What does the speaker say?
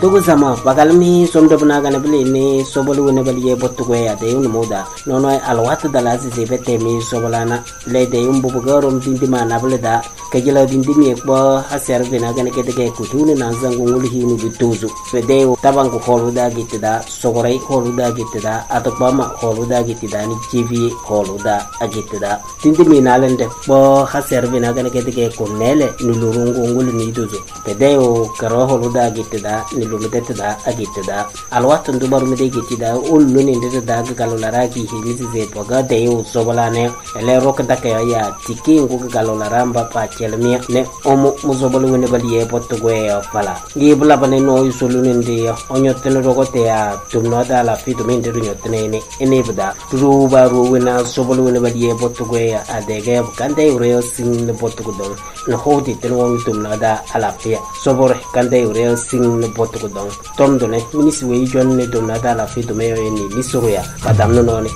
tugu sama bagalmi somdo bana gana bili ni sobolu ne bali ye botu ko ya de un moda nono alwat dala se bete mi sobolana le de un bubu garom dindi mana bele da kejela dindi mi ko haser bina gana ke de ku tuni na zangu ngul hinu bituzu de tabangu holuda gitida sogorai holuda gitida atokbama holuda gitida ni jivi holuda agitida dindi mi nalende bo haser bina gana ke de ku nele nulurungu ngul ni duzu de karo holuda gitida nilumedetida agitida alwat ndubar mede gitida ullu ni ndeda galolara ki hilizi ze boga de sobolane ele rokda ke ya tiki ngu galolara mba pa chelmi ne omo muzobolu ne baliye potto goe fala gibla bane no yusulu ndi onyotene rogote ya tumnoda la fitu minde nyotene ne enebda ruba ruwena sobolu ne baliye potto goe adege kande ureo sing ne potto godon no hodi tenwo tumnoda ala pia sobore kande ureo sing ne potto godon tomdo ne minisi we jonne tumnoda la fitu meyo ni misuruya kadamno no ne